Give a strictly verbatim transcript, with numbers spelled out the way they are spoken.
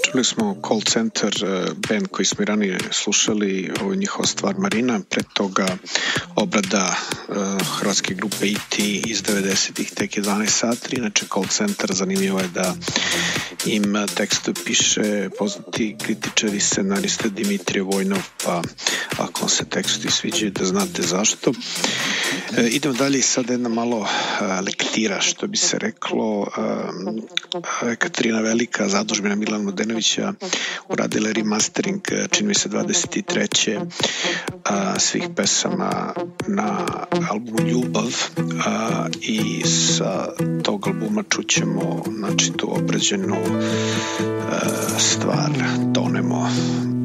Čuli smo Call Center, band koji smo i ranije slušali, ovo je njihova stvar Marina, pre toga obrada uh, hrvatske grupe E T iz devedesetih, tek je dvanaest sati. Inače Call Center, zanimljivo je da im tekst piše poznati kritičar i scenarista Dimitrije Vojnov, pa ako vam se teksti sviđaju da znate zašto. E, idemo dalje, sada jedna malo uh, lektira, što bi se reklo. uh, Katarina Velika, zadužbina Milan Vodenovića, uradila remastering, čini mi se dvadeset treće a, svih pesama na albumu Ljubav, a, i sa tog albuma čućemo, znači, tu obrađenu a, stvar Tonemo.